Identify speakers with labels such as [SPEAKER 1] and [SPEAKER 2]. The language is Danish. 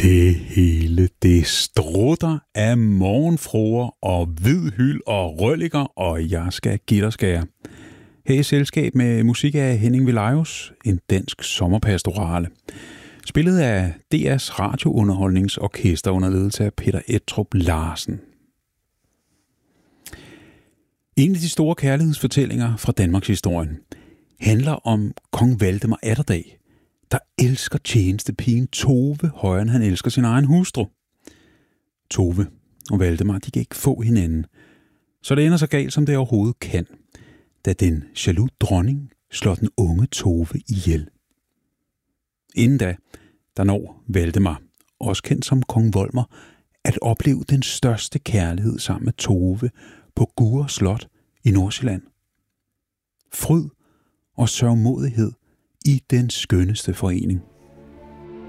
[SPEAKER 1] Det hele, det strutter af morgenfruer og hvid hyld og rølliker, og jeg skal gitterskære. Her i selskab med musik af Henning Velajos, en dansk sommerpastorale. Spillet af DR's radiounderholdningsorkester under ledelse af Peter Ettrup Larsen. En af de store kærlighedsfortællinger fra Danmarks historien handler om kong Valdemar Atterdag, der elsker tjenestepigen Tove højere end han elsker sin egen hustru. Tove og Valdemar, de kan ikke få hinanden, så det ender så galt, som det overhovedet kan, da den jaloux dronning slår den unge Tove ihjel. Inden da, der når Valdemar, også kendt som kong Volmer, at opleve den største kærlighed sammen med Tove på Gurre Slot i Nordsjælland. Fryd og sørgmodighed i den skønneste forening.